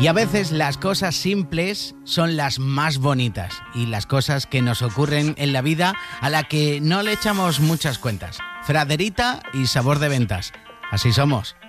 Y a veces las cosas simples son las más bonitas y las cosas que nos ocurren en la vida a la que no le echamos muchas cuentas. Fraderita y Sabor de Ventas. Así somos.